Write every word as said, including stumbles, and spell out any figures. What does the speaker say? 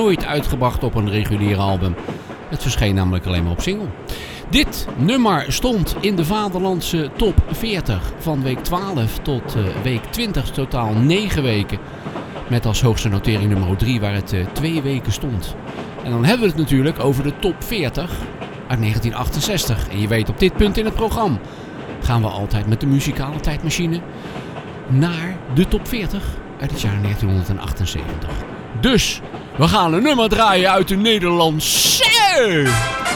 nooit uitgebracht op een reguliere album. Het verscheen namelijk alleen maar op single. Dit nummer stond in de vaderlandse top veertig van week twaalf tot uh, week twintig, totaal negen weken. Met als hoogste notering nummer drie waar het uh, twee weken stond. En dan hebben we het natuurlijk over de top veertig uit negentien achtenzestig. En je weet, op dit punt in het programma gaan we altijd met de muzikale tijdmachine naar de top veertig uit het jaar negentien achtenzeventig. Dus we gaan een nummer draaien uit de Nederlandse